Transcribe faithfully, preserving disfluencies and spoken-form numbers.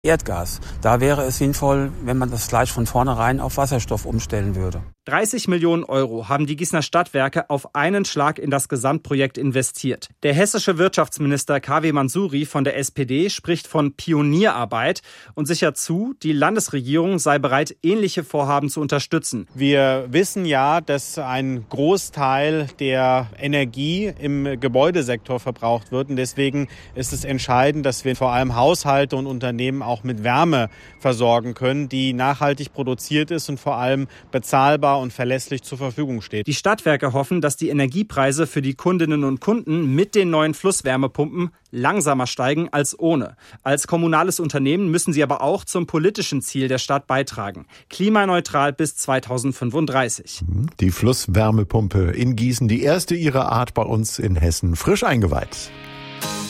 Erdgas. Da wäre es sinnvoll, wenn man das gleich von vornherein auf Wasserstoff umstellen würde. dreißig Millionen Euro haben die Gießener Stadtwerke auf einen Schlag in das Gesamtprojekt investiert. Der hessische Wirtschaftsminister K W Mansuri von der S P D spricht von Pionierarbeit und sichert zu, die Landesregierung sei bereit, ähnliche Vorhaben zu unterstützen. Wir wissen ja, dass ein Großteil der Energie im Gebäudesektor verbraucht wird. Und deswegen ist es entscheidend, dass wir vor allem Haushalte und Unternehmen auch mit Wärme versorgen können, die nachhaltig produziert ist und vor allem bezahlbar und verlässlich zur Verfügung steht. Die Stadtwerke hoffen, dass die Energiepreise für die Kundinnen und Kunden mit den neuen Flusswärmepumpen langsamer steigen als ohne. Als kommunales Unternehmen müssen sie aber auch zum politischen Ziel der Stadt beitragen. Klimaneutral bis zweitausendfünfunddreißig. Die Flusswärmepumpe in Gießen, die erste ihrer Art bei uns in Hessen, frisch eingeweiht.